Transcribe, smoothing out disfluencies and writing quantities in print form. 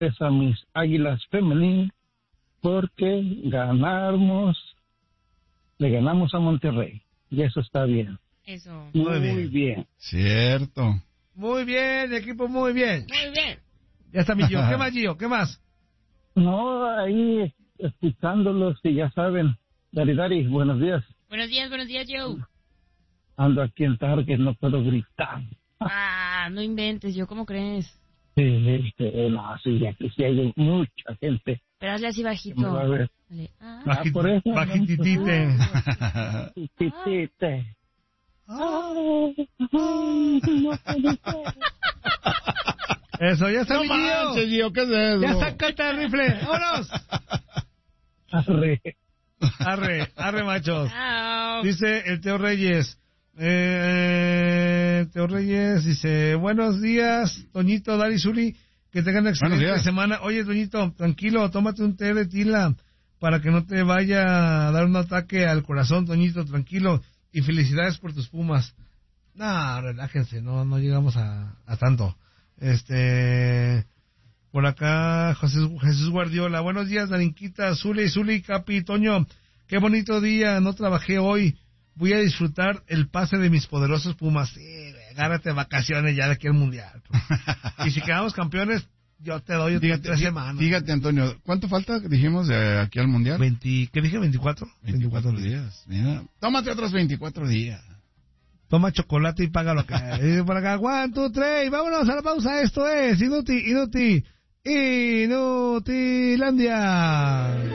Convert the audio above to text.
a mis Águilas Femenil porque le ganamos a Monterrey. Y eso está bien. Eso. Muy bien. Cierto. Muy bien, equipo, muy bien. Muy bien. Ya está mi Gio. ¿Qué más, Gio? ¿Qué más? No, ahí escuchándolos y ya saben. Dari, buenos días. Buenos días, Joe. Ando aquí en Target, no puedo gritar. No inventes, yo, ¿cómo crees? Sí, no, sí, aquí sí hay mucha gente. Pero hazle así bajito. Que me va a ver. Dale. Por eso. Bajititite. Bajititite. Eso, ya está, No mi manches, Gio, ¿qué es eso? Ya saca el rifle. ¡Vámonos! Arre, machos. Chao. Dice el Teo Reyes. Teo Reyes dice: buenos días, Toñito, Dari, Zuli. Que tengan una excelente semana. Oye, Toñito, tranquilo, tómate un té de tila para que no te vaya a dar un ataque al corazón, Toñito, tranquilo. Y felicidades por tus Pumas. No, relájense, no llegamos a tanto. Por acá, Jesús Guardiola. Buenos días, Darinquita, Zuli, Capi, Toño. Qué bonito día, no trabajé hoy. Voy a disfrutar el pase de mis poderosos Pumas. Sí, agárrate vacaciones ya de aquí al Mundial. Y si quedamos campeones, yo te doy 3 semanas. Fíjate, Antonio, ¿cuánto falta, dijimos, de aquí al Mundial? ¿Qué dije? 24. 24 días. Mira, tómate otros 24 días. Toma chocolate y paga lo que... Y por acá, 1, 2, 3, vámonos a la pausa. Esto es Inutilandia.